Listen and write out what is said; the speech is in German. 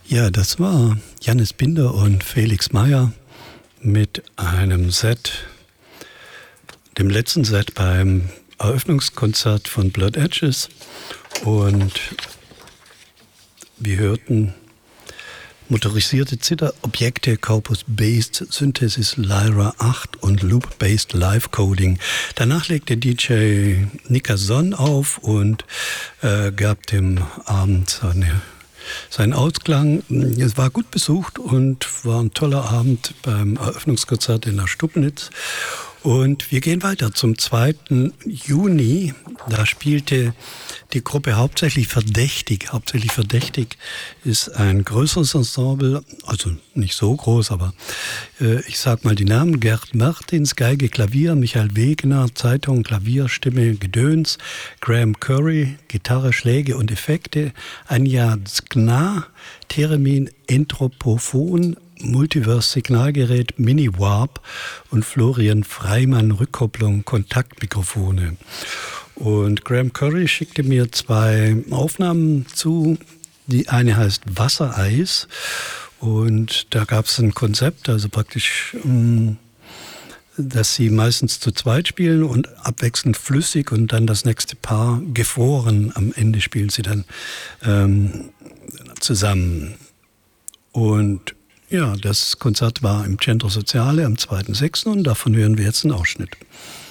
Ja, das war Jannis Binder und Felix Meyer mit einem Set, dem letzten Set beim Eröffnungskonzert von Blood Edges. Und wir hörten motorisierte Zitherobjekte, Corpus-Based Synthesis Lyra 8 und Loop-Based Live-Coding. Danach legte DJ Nika Son auf und gab dem Abend seinen Ausklang. Es war gut besucht und war ein toller Abend beim Eröffnungskonzert in der Stubnitz. Und wir gehen weiter zum 2. Juni. Da spielte die Gruppe hauptsächlich Verdächtig. Hauptsächlich Verdächtig ist ein größeres Ensemble, also nicht so groß, aber ich sag mal die Namen: Gerd Martins, Geige, Klavier, Michael Wegner, Zeitung, Klavier, Stimme, Gedöns, Graham Curry, Gitarre, Schläge und Effekte, Anja Zgna, Theremin, Entropophon, Multiverse-Signalgerät, Mini-Warp und Florian Freimann, Rückkopplung, Kontaktmikrofone. Und Graham Curry schickte mir 2 Aufnahmen zu. Die eine heißt Wassereis und da gab es ein Konzept, also praktisch, dass sie meistens zu zweit spielen und abwechselnd flüssig und dann das nächste Paar gefroren. Am Ende spielen sie dann zusammen. Und ja, das Konzert war im Centro Soziale am 2.6. und davon hören wir jetzt einen Ausschnitt.